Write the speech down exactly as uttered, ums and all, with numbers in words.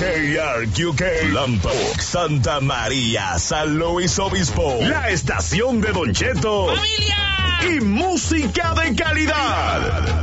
A R Q K, Lompoc, Santa María, San Luis Obispo, la estación de Don Cheto, ¡Familia! Y música de calidad.